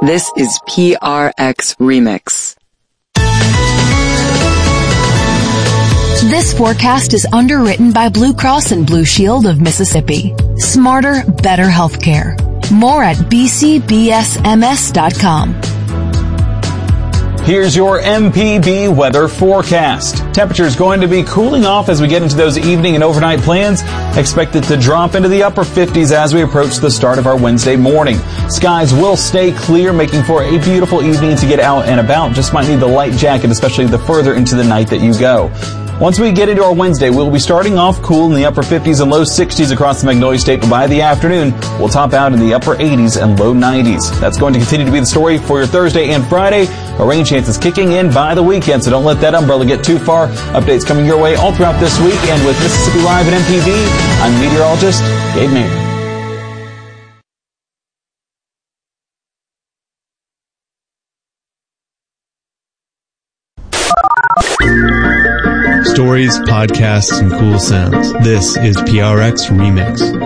This is PRX Remix. This forecast is underwritten by Blue Cross and Blue Shield of Mississippi. Smarter, better healthcare. More at bcbsms.com. Here's your MPB weather forecast. Temperature is going to be cooling off as we get into those evening and overnight plans. Expect it to drop into the upper 50s as we approach the start of our Wednesday morning. Skies will stay clear, making for a beautiful evening to get out and about. Just might need the light jacket, especially the further into the night that you go. Once we get into our Wednesday, we'll be starting off cool in the upper 50s and low 60s across the Magnolia State, but by the afternoon, we'll top out in the upper 80s and low 90s. That's going to continue to be the story for your Thursday and Friday. A rain chance is kicking in by the weekend, so don't let that umbrella get too far. Updates coming your way all throughout this week, and with Mississippi Live and MPB, I'm meteorologist Gabe Mayer. Stories, podcasts, and cool sounds. This is PRX Remix.